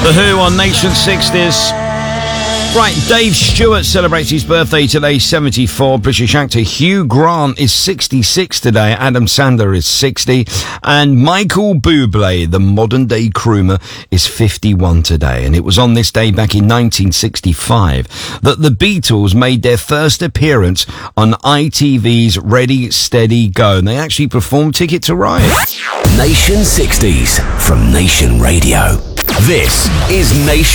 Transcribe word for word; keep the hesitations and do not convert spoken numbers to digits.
The Who on Nation sixties. Right, Dave Stewart celebrates his birthday today, seventy-four. British actor Hugh Grant is sixty-six today. Adam Sandler is sixty. And Michael Bublé, the modern-day crooner, is fifty-one today. And it was on this day back in nineteen sixty-five that the Beatles made their first appearance on I T V's Ready, Steady, Go. And they actually performed Ticket to Ride. Nation sixties from Nation Radio. This is Nation.